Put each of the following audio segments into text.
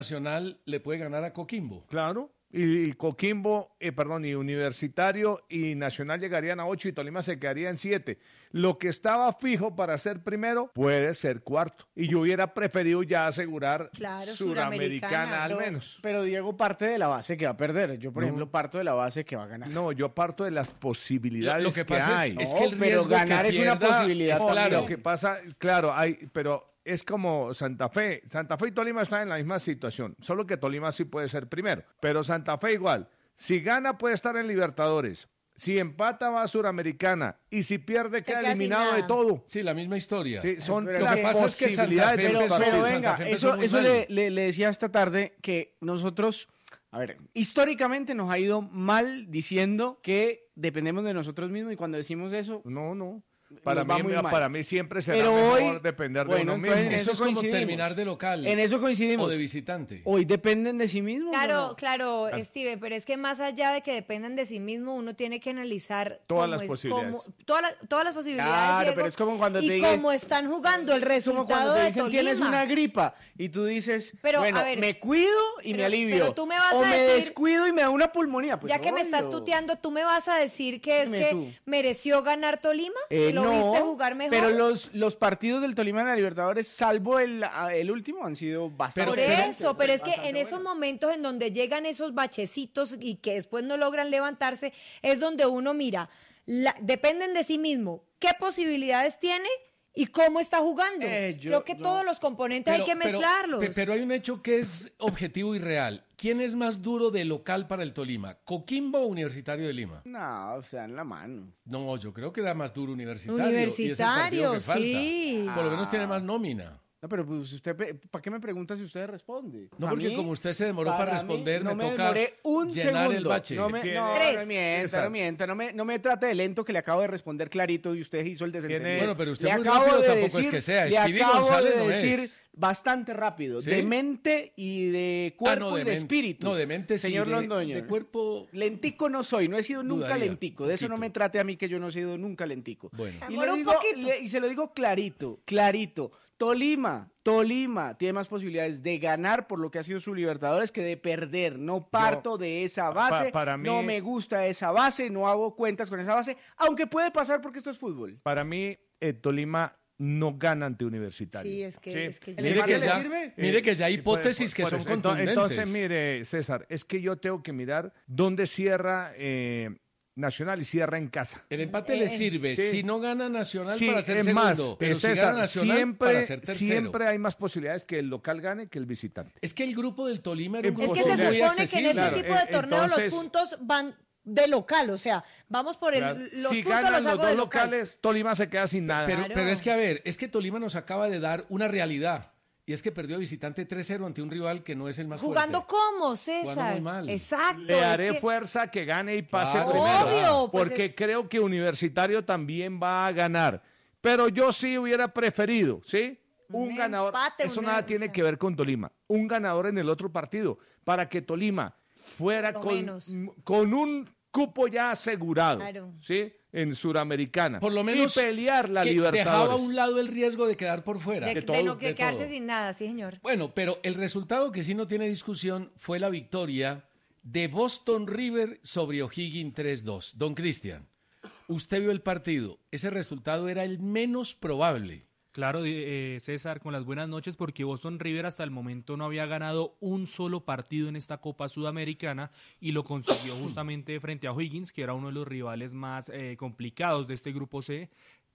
Nacional le puede ganar a Coquimbo. Claro. Y Coquimbo, y Universitario y Nacional llegarían a 8 y Tolima se quedaría en 7. Lo que estaba fijo para ser primero puede ser cuarto. Y yo hubiera preferido ya asegurar Suramericana al menos. Pero Diego parte de la base que va a perder. Yo, por ejemplo, parto de la base que va a ganar. No, yo parto de las posibilidades lo que pasa hay. Es que el pero ganar que es una posibilidad. Claro, lo que pasa, claro, pero es como Santa Fe. Santa Fe y Tolima están en la misma situación, solo que Tolima sí puede ser primero. Pero Santa Fe igual. Si gana puede estar en Libertadores. Si empata va a Suramericana. Y si pierde queda eliminado de todo. Sí, la misma historia. Sí, son pero las lo que pasa es que Santa Fe pero venga, eso le le decía esta tarde que nosotros, a ver, históricamente nos ha ido mal diciendo que dependemos de nosotros mismos y cuando decimos eso... No. Para mí siempre será pero mejor hoy, depender de uno mismo. Eso es como terminar de local. En eso coincidimos. O de visitante. Hoy dependen de sí mismos. Claro, Steve, pero es que más allá de que dependan de sí mismo, uno tiene que analizar todas las posibilidades. Todas las posibilidades, Claro, Diego, pero es como cuando te y digan, cómo están jugando el resultado como cuando te de dicen Tolima. tienes una gripa y tú dices, Pero, bueno, a ver, me cuido y me alivio. pero tú me vas o a me decir, descuido y me da una pulmonía. Pues ya que me estás obvio. tuteando, ¿tú me vas a decir que Dime es que tú. mereció ganar Tolima? ¿Lo viste jugar mejor? Pero los partidos del Tolima en la Libertadores, salvo el último, han sido bastante... Por eso, pero es que en esos momentos en donde llegan esos bachecitos y que después no logran levantarse, es donde uno mira, dependen de sí mismo, qué posibilidades tiene y cómo está jugando. Creo que todos los componentes hay que mezclarlos. Pero hay un hecho que es objetivo y real. ¿Quién es más duro de local para el Tolima? ¿Coquimbo o Universitario de Lima? No, o sea, en la mano. No, yo creo que era más duro Universitario. Universitario, y es el partido que sí. falta. Por lo menos tiene más nómina. No, pero pues usted, ¿para qué me pregunta si usted responde? No, ¿A porque mí? como usted se demoró para responder, no me me toca demoré un llenar segundo. el bache. No mienta, no me trate de lento que le acabo de responder clarito y usted hizo el desentendido. Bueno, pero usted le muy acabo rápido de tampoco decir, es que sea. le Speedy acabo González de no decir es. bastante rápido, ¿Sí? de mente y de cuerpo y de espíritu. No, de mente sí. Señor Londoño. De cuerpo... Lentico no soy, no he sido nunca Dudaría, lentico. De eso no me trate a mí que yo no he sido nunca lentico. Bueno. Y, Amor, le un digo, poquito. y se lo digo clarito. Tolima tiene más posibilidades de ganar por lo que ha sido su Libertadores que de perder. No parto de esa base, para mí, no me gusta esa base, no hago cuentas con esa base, aunque puede pasar porque esto es fútbol. Para mí, Tolima no gana ante Universitario. Sí, es que ¿El Mire empate que, le ya, sirve? mire que ya hay hipótesis que por son eso. contundentes. Entonces, mire, César, es que yo tengo que mirar dónde cierra Nacional y cierra en casa. El empate le sirve sí. si no gana Nacional Sí, para ser es segundo, más, pero si César, gana Nacional para ser tercero. siempre hay más posibilidades que el local gane que el visitante. Es que el grupo del Tolima era un Es grupo que se muy supone que en accesible. este Claro, tipo de torneos entonces, los puntos van de local, o sea, vamos por Claro. los Si puntos ganan los los hago dos de local. locales, Tolima se queda sin nada. Pero, Claro. pero es que, a ver, es que Tolima nos acaba de dar una realidad. Y es que perdió de visitante 3-0 ante un rival que no es el más Jugando fuerte. como, César. Jugando muy mal. Exacto. Le es haré que- fuerza que gane y pase Claro. primero. Obvio, pues porque es- creo que Universitario también va a ganar. Pero yo sí hubiera preferido, ¿sí? Un Un ganador. empate, Eso un- nada o tiene sea. que ver con Tolima. Un ganador en el otro partido. Para que Tolima fuera Por lo menos. con un cupo ya asegurado. Claro. ¿Sí? En Suramericana. Por lo menos Y pelear la que Libertadores. dejaba a un lado el riesgo de quedar por fuera. de todo, no que de quedarse todo. sin nada, sí, señor. Bueno, pero el resultado que sí no tiene discusión fue la victoria de Boston River sobre O'Higgins 3-2. Don Cristian, usted vio el partido. Ese resultado era el menos probable. Claro, César, con las buenas noches, porque Boston River hasta el momento no había ganado un solo partido en esta Copa Sudamericana y lo consiguió justamente frente a O'Higgins, que era uno de los rivales más complicados de este grupo C.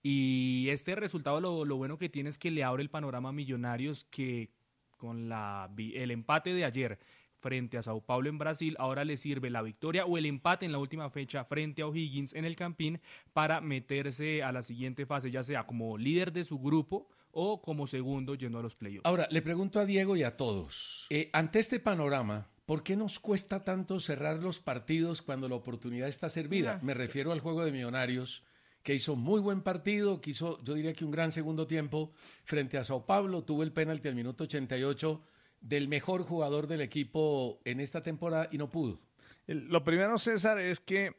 Y este resultado lo bueno que tiene es que le abre el panorama a Millonarios, que con el empate de ayer frente a Sao Paulo en Brasil, ahora le sirve la victoria o el empate en la última fecha frente a O'Higgins en el Campín para meterse a la siguiente fase, ya sea como líder de su grupo o como segundo yendo a los playoffs. Ahora, le pregunto a Diego y a todos, ante este panorama, ¿por qué nos cuesta tanto cerrar los partidos cuando la oportunidad está servida? Me refiero al juego de Millonarios, que hizo muy buen partido, que hizo, yo diría que un gran segundo tiempo frente a Sao Paulo, tuvo el penalti al minuto 88 del mejor jugador del equipo en esta temporada y no pudo. Lo primero, César, es que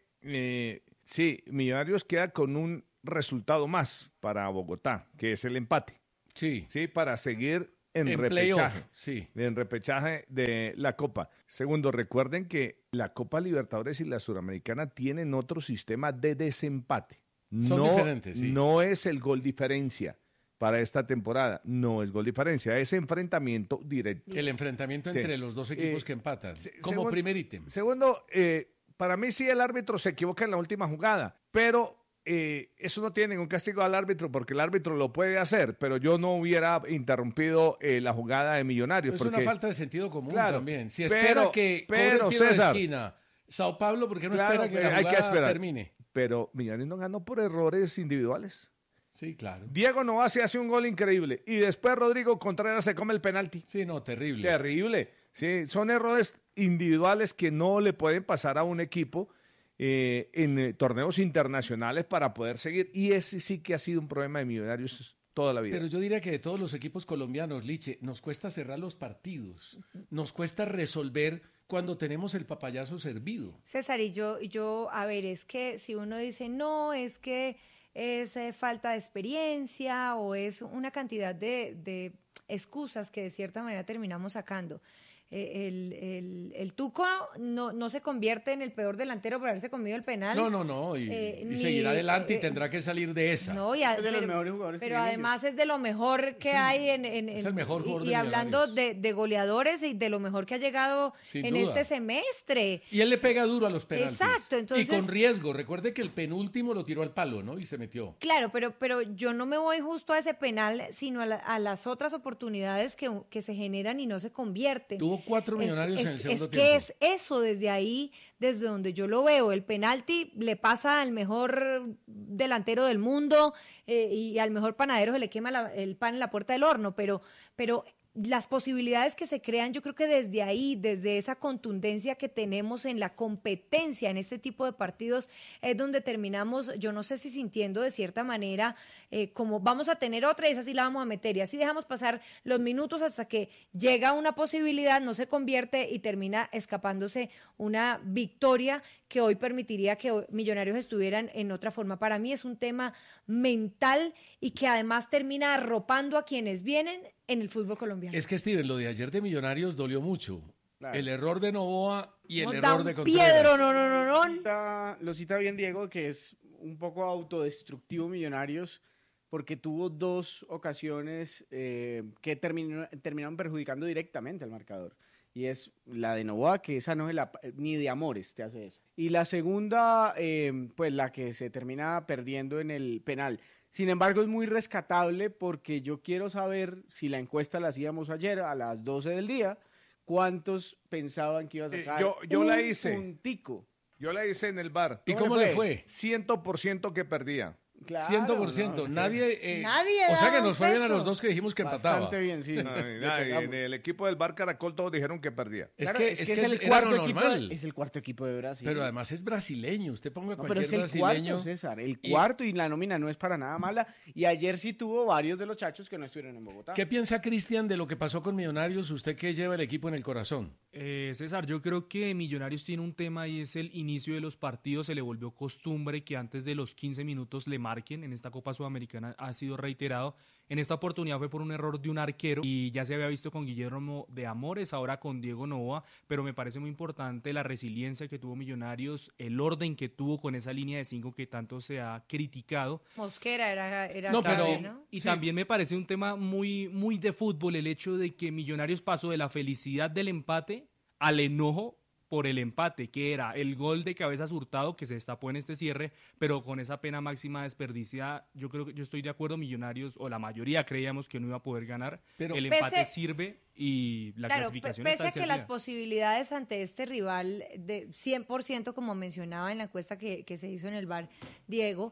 sí, Millonarios queda con un resultado más para Bogotá, que es el empate. Sí. Sí, para seguir en repechaje. Playoff, sí. En repechaje de la Copa. Segundo, recuerden que la Copa Libertadores y la Suramericana tienen otro sistema de desempate. Son diferentes, sí. No es el gol diferencia para esta temporada, no es gol diferencia, es enfrentamiento directo. El enfrentamiento Sí. entre los dos equipos que empatan, como Segundo- primer ítem. Segundo, para mí sí el árbitro se equivoca en la última jugada, pero eso no tiene ningún castigo al árbitro porque el árbitro lo puede hacer, pero yo no hubiera interrumpido la jugada de Millonarios. Es porque, una falta de sentido común Claro, también. Si pero- espera que cobre pero, el tiro César, de esquina, Sao Paulo, ¿por qué no Claro, espera que la hay que jugada esperar. termine? Pero Millonarios no ganó por errores individuales. Sí, claro. Diego Novas se hace un gol increíble y después Rodrigo Contreras se come el penalti. Sí, no, terrible. Terrible. Sí, son errores individuales que no le pueden pasar a un equipo en torneos internacionales para poder seguir. Y ese sí que ha sido un problema de Millonarios toda la vida. Pero yo diría que de todos los equipos colombianos, Liche, nos cuesta cerrar los partidos. Nos cuesta resolver cuando tenemos el papayazo servido. César, a ver, es que si uno dice, no, es que es falta de experiencia o es una cantidad de excusas que de cierta manera terminamos sacando. El Tuco no se convierte en el peor delantero por haberse comido el penal. No, y ni- seguirá adelante y tendrá que salir de esa. No, Es de los mejores jugadores que pero tienen además es de lo mejor que hay es el mejor jugador y de hablando Millonarios. de goleadores y de lo mejor que ha llegado Sin en duda. este semestre. Y él le pega duro a los penaltis. Exacto, entonces- Y con riesgo. Recuerde que el penúltimo lo tiró al palo, ¿no? Y se metió. Claro, pero yo no me voy justo a ese penal, sino a las otras oportunidades que se generan y no se convierten. Tuvo 4 Millonarios en el segundo es tiempo. que es eso desde ahí, desde donde yo lo veo. El penalti le pasa al mejor delantero del mundo y al mejor panadero se le quema el pan en la puerta del horno, pero las posibilidades que se crean, yo creo que desde ahí, desde esa contundencia que tenemos en la competencia en este tipo de partidos, es donde terminamos, yo no sé si sintiendo de cierta manera, como vamos a tener otra y esa sí la vamos a meter, y así dejamos pasar los minutos hasta que llega una posibilidad, no se convierte y termina escapándose una victoria que hoy permitiría que Millonarios estuvieran en otra forma. Para mí es un tema mental y que además termina arropando a quienes vienen en el fútbol colombiano. Es que, Steven, lo de ayer de Millonarios dolió mucho. Claro. El error de Novoa y el Nos da error un de Contreras. Piedro, no. Lo cita bien Diego, que es un poco autodestructivo Millonarios, porque tuvo 2 ocasiones que terminaron perjudicando directamente al marcador. Y es la de Novoa, que esa no es ni de amores te hace esa. Y la segunda, pues la que se termina perdiendo en el penal. Sin embargo, es muy rescatable porque yo quiero saber, si la encuesta la hacíamos ayer a las 12 del día, ¿cuántos pensaban que iba a sacar yo la un hice. puntico? Yo la hice en el bar. ¿Y cómo le fue? 100% que perdía. Claro, 100%. no, es que nadie, Nadie o sea daba que un nos fue bien a peso. los dos que dijimos que empataba. Bastante bien, sí. Nadie, en el equipo del bar Caracol todos dijeron que perdía. Es Claro, que es era el lo cuarto equipo. normal. Es el cuarto equipo de Brasil. Pero además es brasileño. Usted ponga no, pero cualquier es el brasileño. cuarto, César. El y- cuarto y la nómina no es para nada mala. Y ayer sí tuvo varios de los chachos que no estuvieron en Bogotá. ¿Qué piensa Cristian de lo que pasó con Millonarios? Usted que lleva el equipo en el corazón. César, yo creo que Millonarios tiene un tema y es el inicio de los partidos. Se le volvió costumbre que antes de los 15 minutos le marquen. En esta Copa Sudamericana ha sido reiterado. En esta oportunidad fue por un error de un arquero y ya se había visto con Guillermo de Amores, ahora con Diego Novoa, pero me parece muy importante la resiliencia que tuvo Millonarios, el orden que tuvo con esa línea de 5 que tanto se ha criticado. Mosquera era No, clave, pero- ¿no? Y Sí. también me parece un tema muy, muy de fútbol el hecho de que Millonarios pasó de la felicidad del empate al enojo por el empate, que era el gol de Cabezas Hurtado que se destapó en este cierre, pero con esa pena máxima desperdiciada, yo creo que yo estoy de acuerdo, Millonarios, o la mayoría creíamos que no iba a poder ganar. Pero- el Pese- empate sirve y la Claro, clasificación pese está a que las servida. posibilidades ante este rival de 100%, como mencionaba en la encuesta que se hizo en el bar Diego,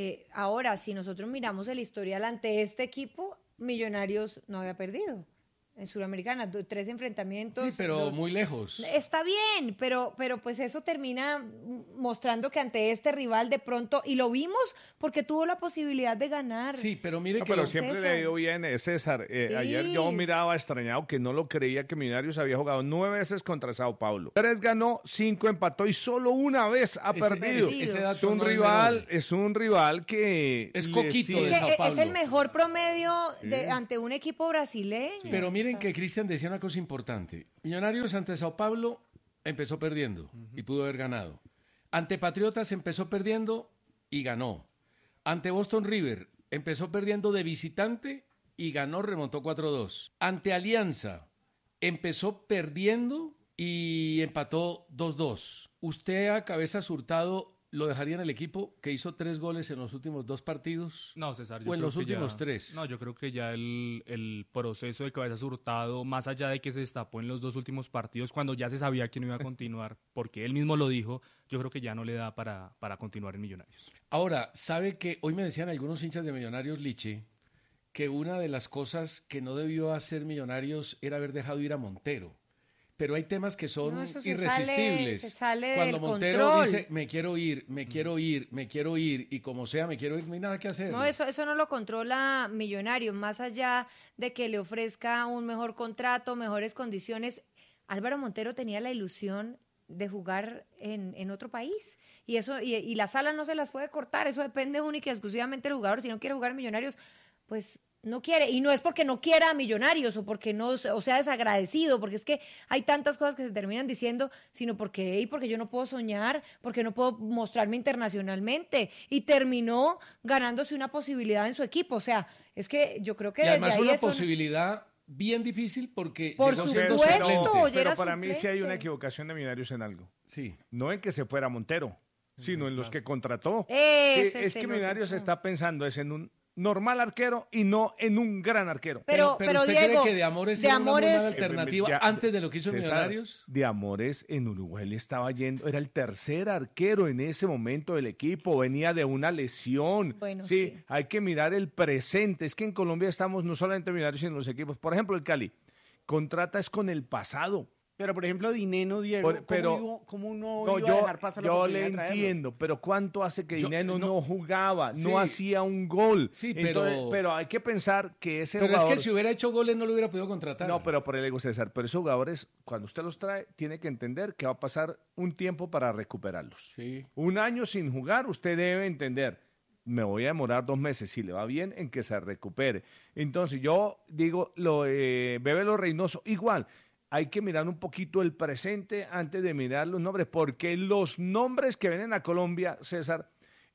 ahora si nosotros miramos el historial ante este equipo, Millonarios no había perdido. en Suramericana, 3 enfrentamientos. Sí, pero muy lejos. Está bien, pero pues eso termina mostrando que ante este rival de pronto, y lo vimos porque tuvo la posibilidad de ganar. Sí, pero mire No, que pero siempre César. le dio bien, César. Sí. Ayer yo miraba extrañado que no lo creía que Millonarios había jugado 9 veces contra Sao Paulo. 3 ganó, 5 empató y solo una vez ha perdido. Ese dato Es un no rival, menor. es un rival que Es le coquito sigue- de Es Sao que Paulo. es el mejor promedio ante un equipo brasileño. Pero miren que Cristian decía una cosa importante. Millonarios ante Sao Paulo empezó perdiendo y pudo haber ganado. Ante Patriotas empezó perdiendo y ganó. Ante Boston River empezó perdiendo de visitante y ganó, remontó 4-2. Ante Alianza empezó perdiendo y empató 2-2. ¿Usted a Cabezas Hurtado lo dejaría en el equipo que hizo 3 goles en los últimos 2 partidos? No, César, yo ¿O en creo los que últimos ya- 3? No, yo creo que ya el proceso de Cabezas Hurtado, más allá de que se destapó en los 2 últimos partidos, cuando ya se sabía que no iba a continuar, porque él mismo lo dijo, yo creo que ya no le da para continuar en Millonarios. Ahora, ¿sabe que hoy me decían algunos hinchas de Millonarios, Liche, que una de las cosas que no debió hacer Millonarios era haber dejado ir a Montero? Pero hay temas que son No, eso se irresistibles. se sale Cuando del Montero control. dice, me quiero ir, me quiero ir, me quiero ir, y como sea, me quiero ir, no hay nada que hacer. No, eso no lo controla Millonarios, más allá de que le ofrezca un mejor contrato, mejores condiciones. Álvaro Montero tenía la ilusión de jugar en otro país y la Sala no se las puede cortar, eso depende única y exclusivamente del jugador. Si no quiere jugar en Millonarios, pues no quiere, y no es porque no quiera a Millonarios o porque no, o sea desagradecido, porque es que hay tantas cosas que se terminan diciendo, sino porque yo no puedo soñar, porque no puedo mostrarme internacionalmente, y terminó ganándose una posibilidad en su equipo. O sea, es que yo creo que Y además desde ahí una eso no- posibilidad bien difícil porque Por llegó siendo supuesto, suplente. ya pero era para mí sí hay una suplente. equivocación de Millonarios en algo. Sí. No en que se fuera Montero, sino en los que contrató. Ese Es el que otro Millonarios punto. está pensando es en un normal arquero y no en un gran arquero. Pero ¿usted Diego, cree que de Amores de era una muy Amores- mala alternativa Ya, antes de lo que hizo César, Millonarios? De Amores en Uruguay le estaba yendo, era el tercer arquero en ese momento del equipo, venía de una lesión. Bueno, sí, sí. hay que mirar el presente. Es que en Colombia estamos no solamente Millonarios sino los equipos. Por ejemplo, el Cali contrata es con el pasado. Pero, por ejemplo, Dineno, Diego, ¿cómo no iba a dejar pasar la yo oportunidad le de traerlo? entiendo, pero ¿cuánto hace que Yo- Dineno no- no jugaba, Sí. no hacía un gol? Sí, Entonces, pero hay que pensar que ese Pero es jugador... que si hubiera hecho goles no lo hubiera podido contratar. No, pero por el ego César, pero esos jugadores, cuando usted los trae, tiene que entender que va a pasar un tiempo para recuperarlos. Sí. Un año sin jugar, usted debe entender, me voy a demorar 2 meses, si le va bien, en que se recupere. Entonces yo digo, Bebelo Reynoso, igual, hay que mirar un poquito el presente antes de mirar los nombres, porque los nombres que vienen a Colombia, César,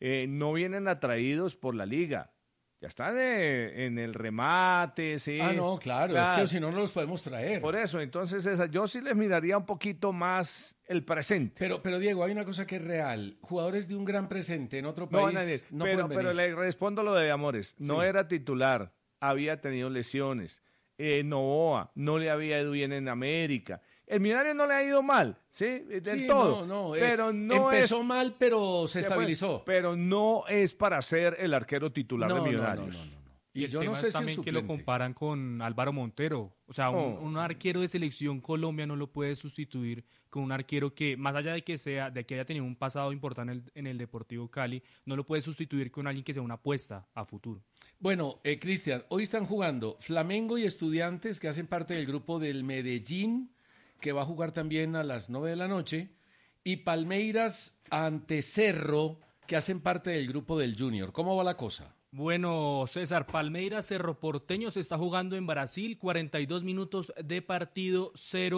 no vienen atraídos por la liga. Ya están en el remate, sí. Ah, no, claro, es que si no, no los podemos traer. Por eso, entonces, César, yo sí les miraría un poquito más el presente. Pero Diego, hay una cosa que es real. Jugadores de un gran presente en otro No, país nadie. no pero pueden venir. le respondo lo de Amores. No Sí. era titular, había tenido lesiones. Novoa no le había ido bien en América. El Millonario no le ha ido mal, ¿sí? Del Sí, todo. no, pero no empezó es, mal, pero se fue, estabilizó. pero no es para ser el arquero titular de Millonarios. no. Y el yo tema no es sé si también es que lo suplente. comparan con Álvaro Montero. O sea, un arquero de selección Colombia no lo puede sustituir con un arquero que, más allá de que haya tenido un pasado importante en el Deportivo Cali, no lo puede sustituir con alguien que sea una apuesta a futuro. Bueno, Cristian, hoy están jugando Flamengo y Estudiantes, que hacen parte del grupo del Medellín, que va a jugar también a las 9 de la noche, y Palmeiras ante Cerro, que hacen parte del grupo del Junior. ¿Cómo va la cosa? Bueno, César, Palmeiras Cerro Porteño se está jugando en Brasil, 42 minutos de partido,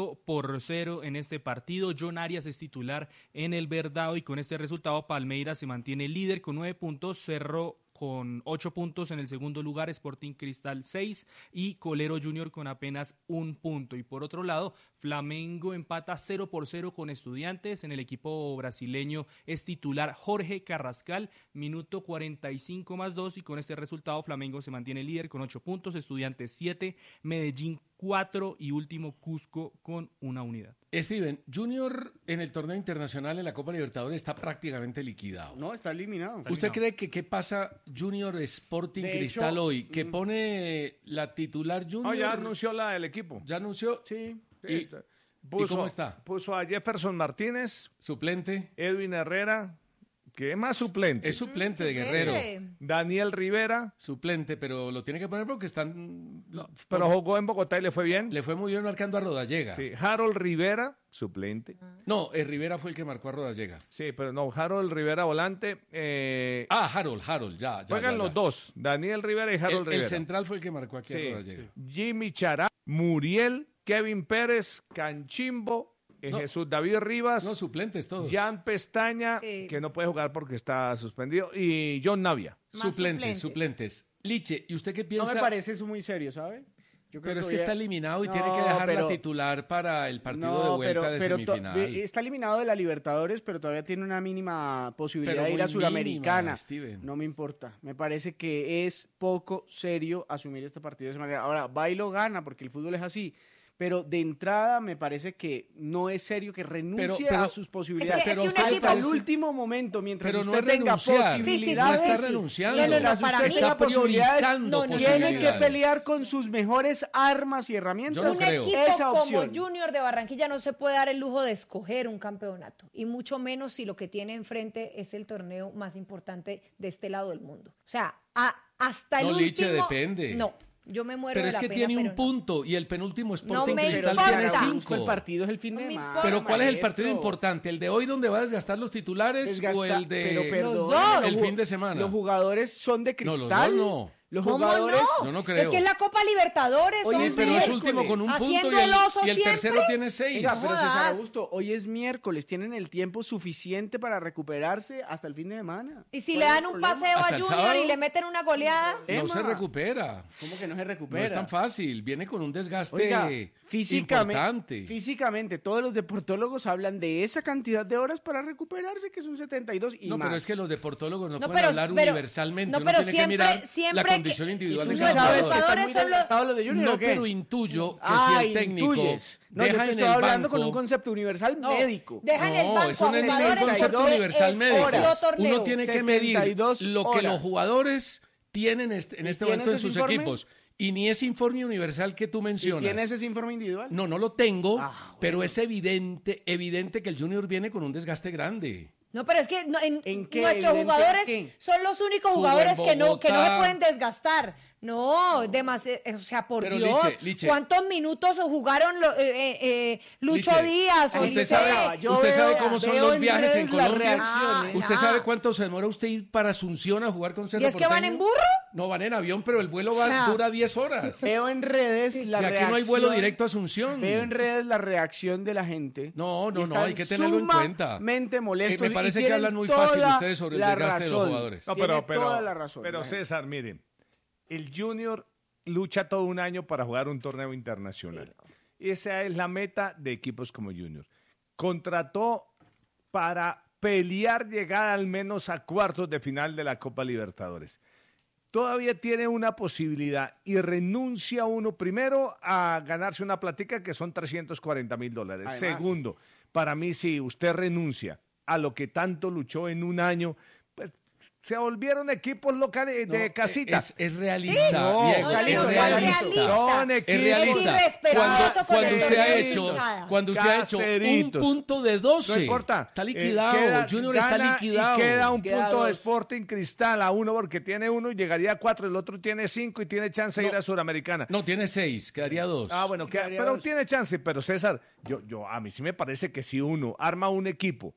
0-0 en este partido. John Arias es titular en el Verdao y con este resultado Palmeiras se mantiene líder con 9 puntos, Cerro con 8 puntos en el segundo lugar, Sporting Cristal 6 y Colero Junior con apenas 1 punto. Y por otro lado, Flamengo empata 0-0 con Estudiantes. En el equipo brasileño es titular Jorge Carrascal, minuto 45+2 y con este resultado Flamengo se mantiene líder con 8 puntos, Estudiantes 7, Medellín 4 y último Cusco con 1 unidad. Steven, Junior en el torneo internacional en la Copa Libertadores está prácticamente liquidado. No, está eliminado. ¿Usted cree que qué pasa Junior Sporting De Cristal hecho, hoy? Que pone la titular Junior. No, ya anunció la del equipo. ¿Ya anunció? Sí. ¿Y cómo está? Puso a Jefferson Martínez, Suplente. Edwin Herrera, que es más suplente. Es suplente de Guerrero. Daniel Rivera, Suplente, pero lo tiene que poner porque están. pero jugó en Bogotá y le fue bien. Le fue muy bien marcando a Rodallega. Sí, Harold Rivera, suplente. No, Rivera fue el que marcó a Rodallega. Sí, pero no, Harold Rivera volante. Harold, ya. Juegan los dos, Daniel Rivera y Harold El Rivera. central fue el que marcó aquí a Rodallega. Jimmy Chará, Muriel, Kevin Pérez, Canchimbo, Jesús David Rivas, No, suplentes todos. Jan Pestaña, que no puede jugar porque está suspendido, y John Navia. Más Suplentes. Liche, ¿y usted qué No piensa? me parece eso muy serio, ¿sabe? Yo creo Pero es que voy a- está eliminado y No, tiene que dejar pero- la titular para el partido de No, vuelta de semifinal. está eliminado de la Libertadores, pero todavía tiene una mínima posibilidad Pero de ir a muy Suramericana. mínima, Steven. No me importa. Me parece que es poco serio asumir este partido de esa manera. Ahora, va y lo gana, porque el fútbol es así. Pero de entrada me parece que no es serio que renuncie Pero- a sus posibilidades. Es que un hasta equipo- el último momento, mientras Pero no usted es tenga renunciar. posibilidades. Sí, No está renunciando. Mientras para usted mí- tenga está posibilidades, priorizando tiene que posibilidades. pelear con sus mejores armas y herramientas. Yo no Un creo. equipo Esa como opción. Junior de Barranquilla no se puede dar el lujo de escoger un campeonato, y mucho menos si lo que tiene enfrente es el torneo más importante de este lado del mundo. O sea, hasta el No, último... Liche, depende. No, yo me muero Pero de es la que pena, tiene pero un no. punto y el penúltimo Sporting me Cristal importa. tiene Pero 5. El partido es el fin No de me semana. importa. Pero ¿cuál es el partido maestro. importante? ¿El de hoy donde va a desgastar los titulares o el de Pero perdón, dos. el los fin de semana? Los jugadores son de No, los cristal. dos no. Los ¿Cómo jugadores no? Yo no creo. Es que es la Copa Libertadores, Oye, Sí, hombre. pero es miércoles. último con un punto Haciendo y el oso el tercero siempre. tiene 6. Oiga, pero César jodas. Augusto, hoy es miércoles, tienen el tiempo suficiente para recuperarse hasta el fin de semana. Y si ¿Cuál le es dan el un problema? paseo a ¿Hasta el Junior sábado? y le meten una goleada, No se Emma. recupera. ¿Cómo que no se No recupera? es tan fácil. Viene con un desgaste Oiga, importante. físicamente, todos los deportólogos hablan de esa cantidad de horas para recuperarse, que son 72 y No, más. pero es que los deportólogos no, No, pueden pero- hablar pero- universalmente. no, Uno pero tiene que siempre- mirar la siempre que- condición individual ¿Y de tú cada sabes que jugador. están jugadores muy son los- desgastados los de Junior No, o qué? pero intuyo que si el técnico intuyes. No, yo deja te en estoy el hablando banco, con un concepto universal no, médico. dejan el No, banco eso a no es ningún jugadores concepto porque universal es médico. otro torneo. Uno tiene que medir 72 lo que los horas. jugadores tienen en este ¿Y momento tienes en ese sus informe? equipos. Y ni ese informe universal que tú ¿Y mencionas. ¿Tienes ese informe individual? No, no lo tengo, Ah, bueno. pero es evidente que el Junior viene con un desgaste grande. No, pero es que ¿En qué? nuestros ¿Evidente jugadores en qué? son los únicos Jugó jugadores en que no se Bogotá. pueden desgastar. No, demasiado, o sea, por Pero, Dios, Liche. ¿cuántos minutos jugaron Lucho Liche, Díaz? usted Olise? sabe, Yo usted sabe veo- cómo son veo los en viajes en redes las Colombia. reacciones. ¿Usted Ah. sabe cuánto se demora usted ir para Asunción a jugar con Cerro ¿Y es que van Porteño? en burro? No, van en avión, pero el vuelo O sea, dura 10 horas. Veo en redes Y la aquí reacción. no hay vuelo directo a Asunción. Veo en redes la reacción de la gente. No, Y no, están hay que tenerlo en cuenta. Sumamente molestos. Me parece y que tienen hablan muy fácil toda ustedes sobre el la desgaste de los razón. jugadores. No, Tiene pero, toda la razón. pero la gente. César, miren, el Junior lucha todo un año para jugar un torneo internacional. Esa es la meta de equipos como Junior. Contrató para pelear llegar al menos a cuartos de final de la Copa Libertadores. Todavía tiene una posibilidad y renuncia uno primero a ganarse una platica que son $340,000. Además. Segundo, para mí si usted renuncia a lo que tanto luchó en un año, pues se volvieron equipos locales de No, casita. Es realista, No, Diego, Carlitos, es no, realista. Son Es equipos- realista. Es irrespetuoso con Cuando el usted ha torneo de hecho, hinchada. cuando usted ha hecho un Caseritos. punto de 12, No importa. está liquidado. Queda- Junior gana está liquidado. Y queda un Queda punto de dos. Sporting Cristal a uno porque tiene uno y llegaría a 4, el otro tiene 5 y tiene chance de ir a Suramericana. No, tiene 6, quedaría 2. Ah, bueno, Quedaría pero dos. tiene chance, pero César, a mí sí me parece que si uno arma un equipo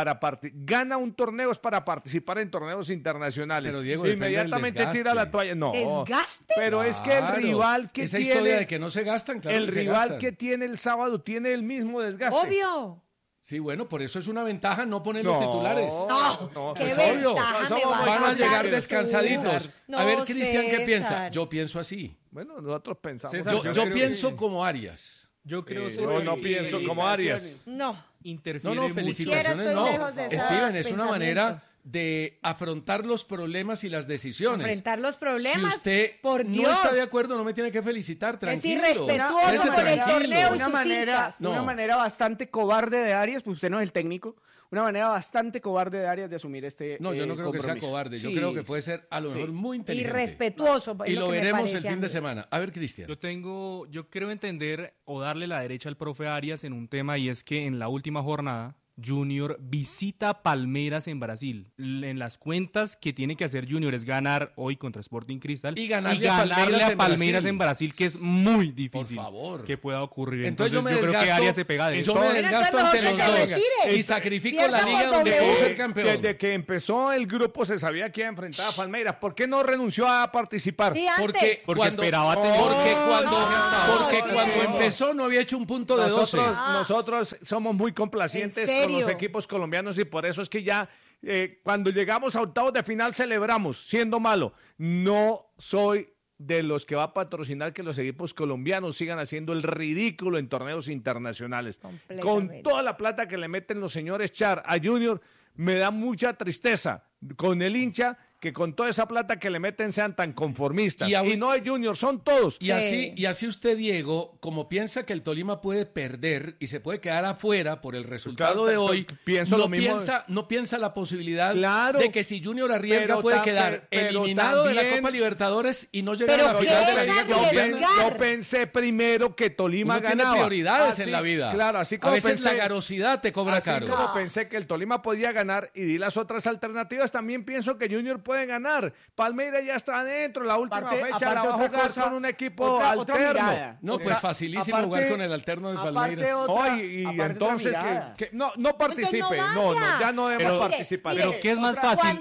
gana un torneo es para participar en torneos internacionales. Pero, Diego, depende del inmediatamente desgaste. tira la toalla. No. ¿Desgaste? Pero es que el rival que Esa tiene historia de que no se gastan, claro el que se rival gastan. que tiene el sábado tiene el mismo desgaste. Obvio. Sí, bueno, por eso es una ventaja no poner los titulares. No, qué pues obvio. ventaja No, me somos- vas Van a hablar llegar tú. descansaditos. No, A ver, Cristian, ¿qué César. piensa? Yo pienso así. Bueno, nosotros pensamos. César, Yo creo pienso que- como Arias. Yo creo Yo César, no que pienso como Arias. No. interfiere No, mucho. felicitaciones Siquiera estoy no. lejos de ese Steven, es una pensamiento. manera de afrontar los problemas y las decisiones. Enfrentar los problemas. Si usted por Dios. no está de acuerdo, no me tiene que felicitar, tranquilo. Es irrespetuoso Quédese con el tranquilo. torneo y Una sus manera, hinchas. No. una manera bastante cobarde de Arias, pues usted no es el técnico, una manera bastante cobarde de Arias de asumir este No, yo no creo que sea compromiso. cobarde, yo Sí, creo que puede ser a lo sí. mejor muy inteligente. Irrespetuoso. es Y lo que me veremos parece el a fin de mí. semana. A ver, Cristian. Yo creo entender o darle la derecha al profe Arias en un tema, y es que en la última jornada Junior visita Palmeiras en Brasil. En las cuentas que tiene que hacer Junior es ganar hoy contra Sporting Cristal Y ganarle a Palmeiras en en Brasil, que es muy difícil Por favor. que pueda ocurrir. Entonces Entonces, yo yo creo que Arias se pega de yo eso. me Bueno, desgasto entonces ante los mejor que dos se retire. y sacrifico Pierda la por liga donde doble. puedo ser campeón. Desde que empezó el grupo se sabía que iba a enfrentar a Palmeiras. ¿Por qué no renunció a participar? Sí, antes. Porque esperaba tener- porque no, cuando no. empezó no había hecho un punto de 12. Nosotros somos muy complacientes ¿En con los serio? equipos colombianos y por eso es que ya cuando llegamos a octavos de final celebramos, siendo malo. No soy de los que va a patrocinar que los equipos colombianos sigan haciendo el ridículo en torneos internacionales. Con Completamente. toda la plata que le meten los señores Char a Junior, me da mucha tristeza con el hincha que con toda esa plata que le meten sean tan conformistas. Y Y no es Junior, son todos. Y así usted, Diego, como piensa que el Tolima puede perder y se puede quedar afuera por el resultado Claro, de hoy, pienso no lo mismo. no piensa la posibilidad Claro. de que si Junior arriesga Pero puede ta- quedar pero eliminado de la también- Copa Libertadores y no llegar Pero a la ¿qué final de la es Liga arriesgar? Colombiana. Yo pensé primero que Tolima Uno tiene ganaba. prioridades Así, en la vida. Claro, así a como veces pensé, la garosidad te cobra así caro. como pensé que el Tolima podía ganar y di las otras alternativas, también pienso que Junior puede ganar. Palmeiras ya está adentro, la última fecha la va a otra jugar cosa, con un equipo otra alterno. mirada. No, pues facilísimo jugar con el alterno de Palmeiras. Hoy, y entonces no participe, no, ya no debemos participar. Pero ¿qué es más fácil?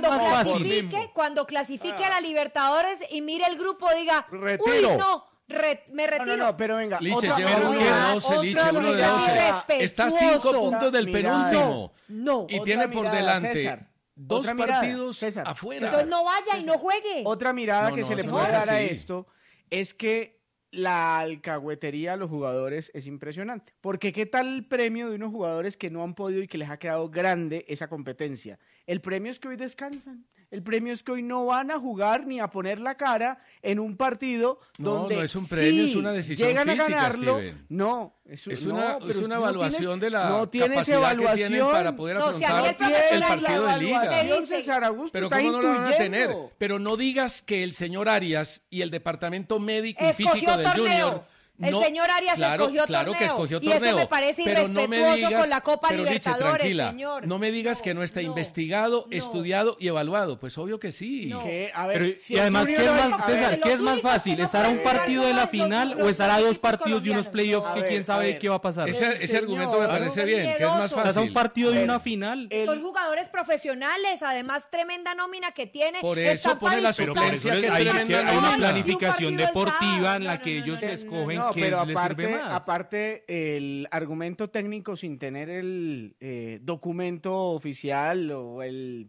Cuando clasifique a la Libertadores y mire el grupo, diga, Retiro. uy, no, me retiro. No, pero venga. Liche, otra- lleva uno de otra- 12, otra Liche, uno de mirada. 12. Está a 5 puntos del Mirada. penúltimo. No. Y Otra tiene por mirada, delante César. 2 Otra mirada, partidos César. afuera. Entonces no vaya y no juegue. Otra mirada No, que no, se le eso puede no es dar a así. esto es que la alcahuetería a los jugadores es impresionante. Porque ¿qué tal el premio de unos jugadores que no han podido y que les ha quedado grande esa competencia? El premio es que hoy descansan. El premio es que hoy no van a jugar ni a poner la cara en un partido No, donde no es un premio, sí, es una decisión llegan a física, ganarlo. Steven. No, Es no, una, pero es una no evaluación tienes- de la no tienes capacidad que tienen evaluación. para poder No, si a mí afrontar el el partido de liga. Evaluación, César Augusto, Pero está ¿cómo no lo van a intuyendo. tener? Pero no digas que el señor Arias y el departamento médico y Escogió físico del torneo. Junior... El señor Arias escogió claro torneo. que escogió Y eso torneo. me parece pero no me irrespetuoso digas, con la Copa pero, Liche, Libertadores, tranquila, señor. No me digas que no está investigado, no. estudiado y evaluado. Pues obvio que sí. No. Que, a ver, Pero, si y el además, Junior ¿qué es hoy- más, a ver, César, los qué es más únicos fácil? que no ¿Estar a un pueden partido de la jugar son final los o estar a 2 equipos partidos de unos colombianos? playoffs No. que A quién ver, sabe a ver. qué va a pasar? Ese argumento me señor, parece bien, que es más miedoso. Estás a un fácil. partido de A ver, una final. Son jugadores profesionales, además tremenda nómina que tiene. Por eso Están pone para la disputar suplencia, un que es hay, tremenda que hay nómina. una Y un planificación partido el deportiva sábado. en la No, que no, ellos no, no, escogen No, qué pero les sirve más. aparte el argumento técnico sin tener el documento oficial o el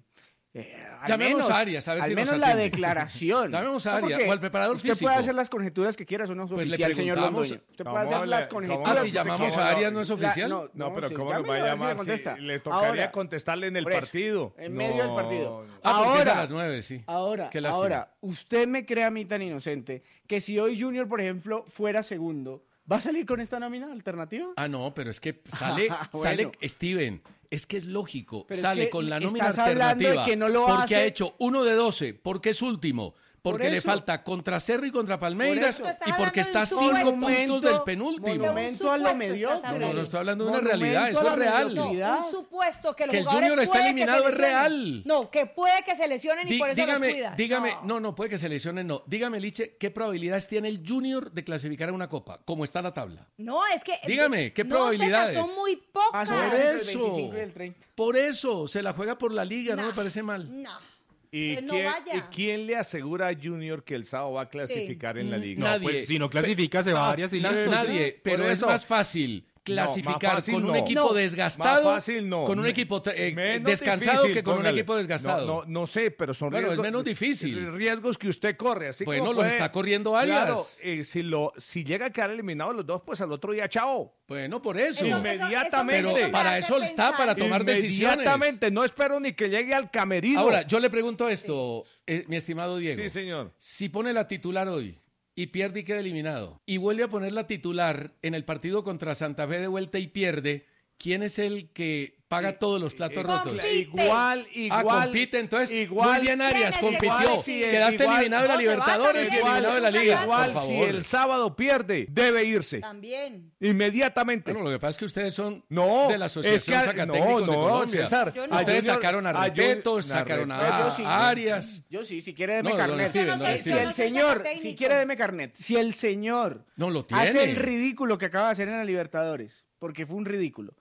al Llamemos menos, a Arias, a ver al si nos menos la atiende. declaración. Llamemos a No, Arias porque o al preparador usted físico. puede hacer las conjeturas que quiera, eso no es Pues le oficial, señor preguntamos- Londoño. Usted puede ¿Cómo hacer le- las cómo- conjeturas. Ah, si que usted llamamos quiera. a Arias no es oficial. No, pero sí, ¿cómo nos llámelo, va a ver si llamar? contesta. Si le tocaría Ahora, contestarle en el por eso, partido. en medio del partido. Ah, porque es a Ahora- las 9, sí. Ahora, Qué lástima. usted me cree a mí tan inocente que si hoy Junior, por ejemplo, fuera segundo, ¿va a salir con esta nómina alternativa? Ah, no, pero es que sale, Bueno. Steven, es que es lógico, Pero es sale que con la nómina estás hablando de alternativa que no lo porque hace. ha hecho 1 de 12, porque es último, porque Por le eso. falta contra Cerro y contra Palmeiras Por eso. y porque está a Estás hablando 5 de un puntos monumento- del penúltimo. monumento a lo supuesto mediocre. estás hablando. No, no estoy hablando de una Monumento realidad, a eso la es real. mediocridad. Un supuesto que los Que el jugadores Junior está puede que eliminado se es lesionen. real. No, que puede que se lesionen y por eso los cuida. Dígame, no, puede que se lesionen, no. Dígame, Liche, ¿qué probabilidades tiene el Junior de clasificar a una copa? ¿Cómo está la tabla? No, es que... Dígame, ¿qué no, probabilidades? César, son muy pocas. Más o menos Por entre el eso. 25 y el 30. Por eso, se la juega por la liga, no No. me parece mal. No. ¿Y No quién, vaya. ¿Y quién le asegura a Junior que el sábado va a clasificar en la liga? Nadie. Pues si no clasifica, se va a Arias y listo. Nadie, Por pero es eso. más fácil clasificar fácil con un no. equipo No, desgastado, más fácil no. con un equipo Menos descansado difícil, que con póngale. un equipo desgastado. No sé, pero son Bueno, riesgos. es menos difícil. Riesgos que usted corre. Así Bueno, como los puede- está corriendo Arias. Claro, si llega a quedar eliminado los dos, pues al otro día, chao. Bueno, por eso. Inmediatamente. Pero me para hace eso está, pensar. para tomar decisiones. Inmediatamente, no espero ni que llegue al camerino. Ahora, yo le pregunto esto, mi estimado Diego. Sí, señor. Si pone la titular hoy y pierde y queda eliminado, y vuelve a poner la titular en el partido contra Santa Fe de vuelta y pierde, ¿quién es el que paga todos los platos rotos? Igual. Compite, entonces, igual, muy bien Arias, ¿Quién es el compitió. que Quedaste igual- eliminado de la No, se va Libertadores y también. eliminado de la Liga, Igual, por si favor. el sábado pierde, debe irse. También. Inmediatamente. Bueno, lo que pasa es que ustedes son No, de la Asociación es que- Zacatécnicos de no, Colombia. César, Yo no. Ustedes Junior- sacaron a a Repeto, Junior- sacaron a a Repeto, yo sí. Arias. Yo sí, si quiere deme No, don carnet. Steven, Yo no sé, Si yo el no soy señor, zacatécnico. si quiere deme carnet, si el señor No lo tiene. hace el ridículo que acaba de hacer en la Libertadores, porque fue un ridículo,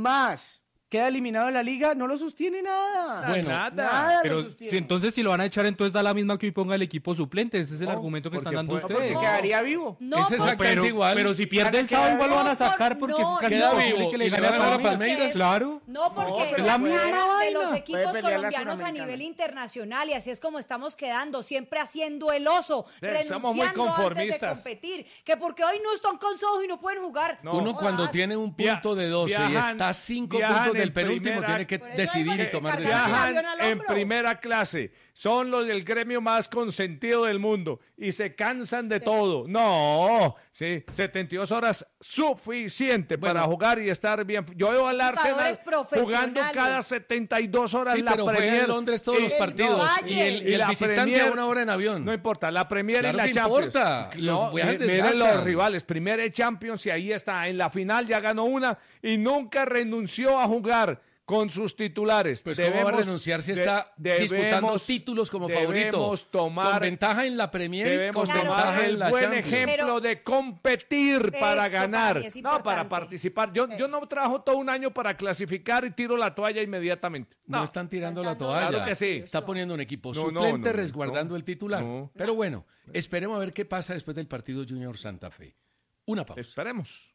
más queda eliminado de la Liga, no lo sostiene nada. Bueno, nada Pero lo sostiene. entonces si lo van a echar, entonces da la misma que hoy ponga el equipo suplente. Ese es el No, argumento que están porque dando puede- No, porque ustedes. quedaría vivo. No, Es porque- exactamente igual. Pero si pierde el Queda sábado igual lo vivo. van a sacar porque No, es casi queda imposible vivo que le y le gane va a ganar a Palmeiras. Palmeiras. Claro. No, porque pero la de misma los vaina. equipos Puede pelear la colombianos a Sudamericana. nivel internacional y así es como estamos quedando, siempre haciendo el oso, somos muy renunciando antes de conformistas. competir, que porque hoy no están cansados y no pueden jugar. No. Uno cuando Jodas. tiene un punto de 12 y Viajan- está a 5 viajan puntos del en penúltimo, primera- tiene que Por eso decidir hay y que tomar cargar decisiones. el Viajan avión al en hombro. primera clase, son los del gremio más consentido del mundo y se cansan de todo. No, sí, 72 horas suficiente Bueno. para jugar y estar bien. Yo veo al Arsenal Jugadores profesionales. jugando cada 72 horas Sí, la pero juega Premier. en Londres todos los y- partidos Valle. y el la visitante Premier- a una hora en avión. No importa, la Premier Claro y la que Champions. importa, los viajes miren desgastan. los rivales, Premier y Champions y ahí está, en la final ya ganó una y nunca renunció a jugar con sus titulares. Pues cómo va a renunciar si está disputando títulos como favorito. Debemos tomar, con ventaja en la Premier y debemos con tomar ventaja en el la buen Champions. ejemplo Pero- de competir para Eso ganar, para mí es no para importante. participar. Yo no trabajo todo un año para clasificar y tiro la toalla inmediatamente. No están tirando la Faltando toalla. Claro que sí. Está poniendo un equipo No, suplente no, resguardando no. el titular. No. Pero bueno, esperemos a ver qué pasa después del partido Junior Santa Fe. Una pausa. Esperemos.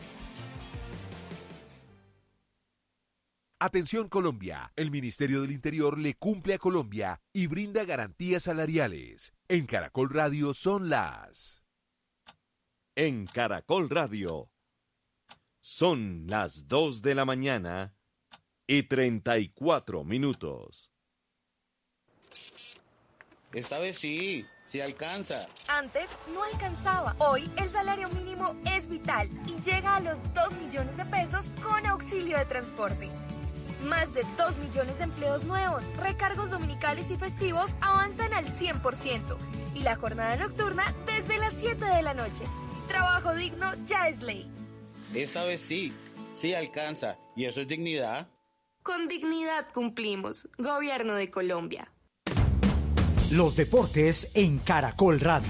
Atención Colombia, el Ministerio del Interior le cumple a Colombia y brinda garantías salariales. En Caracol Radio son las... En Caracol Radio son las 2 de la mañana y 34 minutos. Esta vez sí alcanza. Antes no alcanzaba. Hoy el salario mínimo es vital y llega a los 2 millones de pesos con auxilio de transporte. Más de 2 millones de empleos nuevos, recargos dominicales y festivos avanzan al 100% y la jornada nocturna desde las 7 de la noche. Trabajo digno ya es ley. Esta vez sí alcanza. ¿Y eso es dignidad? Con dignidad cumplimos. Gobierno de Colombia. Los deportes en Caracol Radio.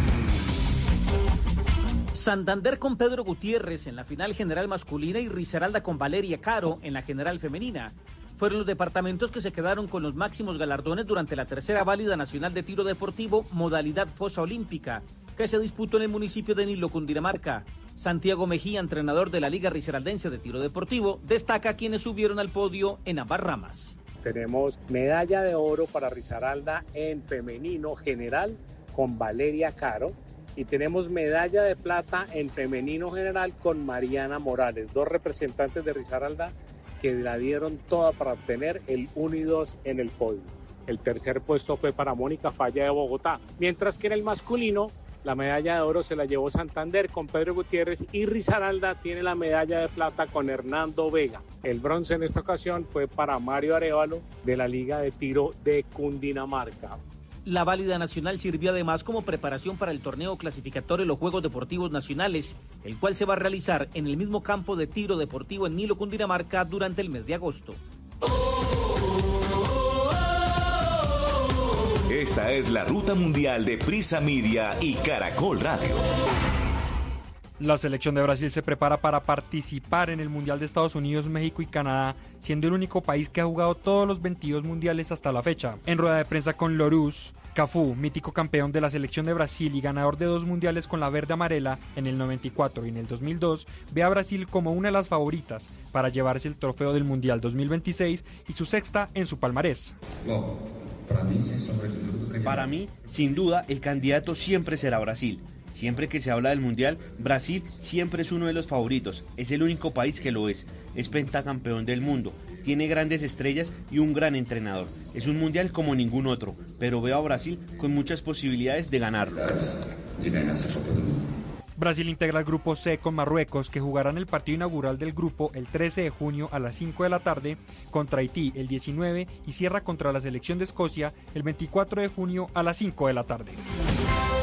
Santander con Pedro Gutiérrez en la final general masculina y Risaralda con Valeria Caro en la general femenina. Fueron los departamentos que se quedaron con los máximos galardones durante la tercera válida nacional de tiro deportivo modalidad fosa olímpica, que se disputó en el municipio de Nilo, Cundinamarca. Santiago Mejía, entrenador de la Liga Risaraldense de Tiro Deportivo, destaca quienes subieron al podio en ambas ramas. Tenemos medalla de oro para Risaralda en femenino general con Valeria Caro y tenemos medalla de plata en femenino general con Mariana Morales, dos representantes de Risaralda que la dieron toda para obtener el 1 y 2 en el podio. El tercer puesto fue para Mónica Falla de Bogotá, mientras que en el masculino la medalla de oro se la llevó Santander con Pedro Gutiérrez y Risaralda tiene la medalla de plata con Hernando Vega. El bronce en esta ocasión fue para Mario Arévalo de la Liga de Tiro de Cundinamarca. La válida nacional sirvió además como preparación para el torneo clasificatorio de los Juegos Deportivos Nacionales, el cual se va a realizar en el mismo campo de tiro deportivo en Nilo, Cundinamarca, durante el mes de agosto. Esta es la ruta mundial de Prisa Media y Caracol Radio. La selección de Brasil se prepara para participar en el Mundial de Estados Unidos, México y Canadá, siendo el único país que ha jugado todos los 22 mundiales hasta la fecha. En rueda de prensa con Loruz, Cafú, mítico campeón de la selección de Brasil y ganador de 2 mundiales con la verde-amarela en el 94 y en el 2002, ve a Brasil como una de las favoritas para llevarse el trofeo del Mundial 2026 y su sexta en su palmarés. Para mí, sin duda, el candidato siempre será Brasil. Siempre que se habla del Mundial, Brasil siempre es uno de los favoritos. Es el único país que lo es. Es pentacampeón del mundo. Tiene grandes estrellas y un gran entrenador. Es un Mundial como ningún otro, pero veo a Brasil con muchas posibilidades de ganarlo. Brasil integra el grupo C con Marruecos, que jugarán el partido inaugural del grupo el 13 de junio a las 5 de la tarde, contra Haití el 19 y cierra contra la selección de Escocia el 24 de junio a las 5 de la tarde.